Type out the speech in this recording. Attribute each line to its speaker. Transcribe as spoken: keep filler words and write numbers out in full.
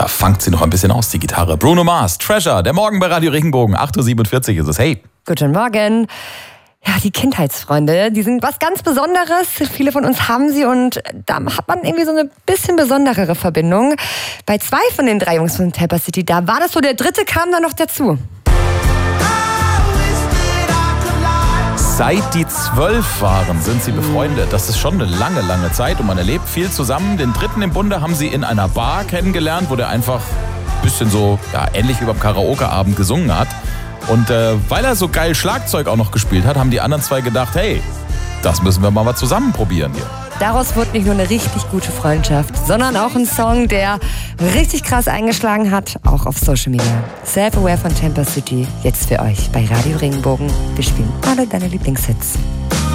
Speaker 1: da fangt sie noch ein bisschen aus, die Gitarre. Bruno Mars, Treasure, der Morgen bei Radio Regenbogen. acht Uhr siebenundvierzig ist es. Hey.
Speaker 2: Guten Morgen. Ja, die Kindheitsfreunde, die sind was ganz Besonderes. Viele von uns haben sie und da hat man irgendwie so eine bisschen besonderere Verbindung. Bei zwei von den drei Jungs von Tampa City, da war das so, der dritte kam dann noch dazu.
Speaker 1: Seit die zwölf waren, sind sie befreundet. Das ist schon eine lange, lange Zeit und man erlebt viel zusammen. Den dritten im Bunde haben sie in einer Bar kennengelernt, wo der einfach ein bisschen so, ja, ähnlich wie beim Karaoke-Abend gesungen hat. Und äh, weil er so geil Schlagzeug auch noch gespielt hat, haben die anderen zwei gedacht, hey, das müssen wir mal, mal zusammen probieren hier.
Speaker 2: Daraus wurde nicht nur eine richtig gute Freundschaft, sondern auch ein Song, der richtig krass eingeschlagen hat, auch auf Social Media. Self Aware von Tampa City, jetzt für euch bei Radio Regenbogen. Wir spielen alle deine Lieblingshits.